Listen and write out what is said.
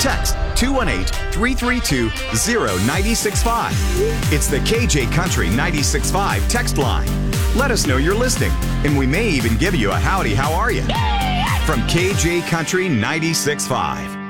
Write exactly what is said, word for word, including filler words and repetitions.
Text two one eight, three three two, zero nine six five. It's the K J Country nine six five text line. Let us know you're listening, and we may even give you a howdy, how are you? From K J Country nine six five.